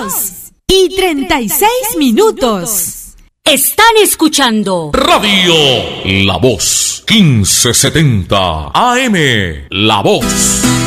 2:36. Están escuchando Radio La Voz 1570 AM. La Voz.